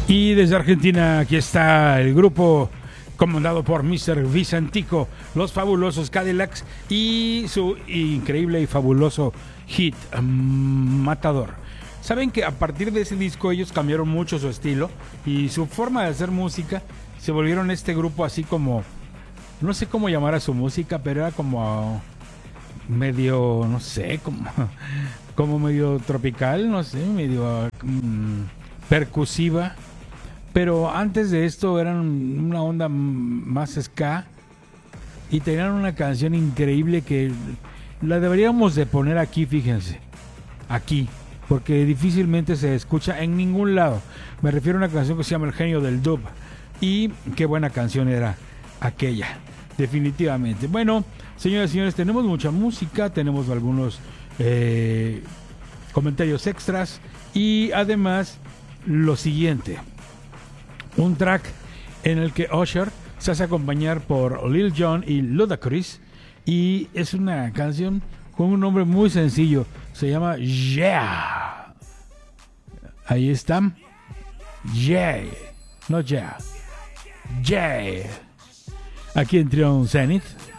Y desde Argentina aquí está el grupo comandado por Mr. Vicentico, los fabulosos Cadillacs y su increíble y fabuloso hit Matador. Saben que a partir de ese disco ellos cambiaron mucho su estilo y su forma de hacer música. Se volvieron este grupo así como, no sé cómo llamar a su música, pero era como medio, no sé, como medio tropical, no sé, medio percusiva. Pero antes de esto eran una onda más ska y tenían una canción increíble que la deberíamos de poner aquí, fíjense, aquí, porque difícilmente se escucha en ningún lado. Me refiero a una canción que se llama El Genio del Dub y qué buena canción era aquella, definitivamente. Bueno, señoras y señores, tenemos mucha música, tenemos algunos comentarios extras y además lo siguiente. Un track en el que Usher se hace acompañar por Lil Jon y Ludacris y es una canción con un nombre muy sencillo, se llama Yeah. Ahí está. Yeah. No Yeah. Yeah. Aquí en Trion Zenith.